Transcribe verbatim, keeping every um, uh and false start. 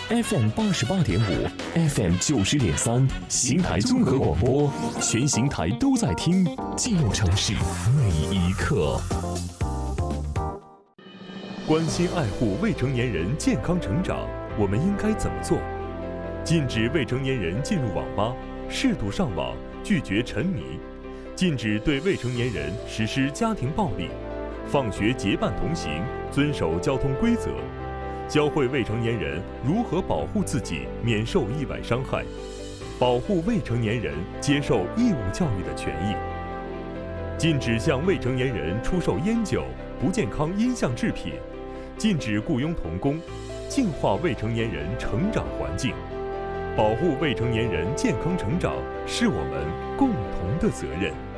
F M 八十八点五 ，F M 九十点三，邢台综合广播，全邢台都在听，记录城市每一刻。 关心爱护未成年人健康成长，我们应该怎么做？禁止未成年人进入网吧，适度上网，拒绝沉迷；禁止对未成年人实施家庭暴力；放学结伴同行，遵守交通规则；教会未成年人如何保护自己，免受意外伤害；保护未成年人接受义务教育的权益；禁止向未成年人出售烟酒、不健康音像制品；禁止雇佣童工，净化未成年人成长环境。保护未成年人健康成长是我们共同的责任。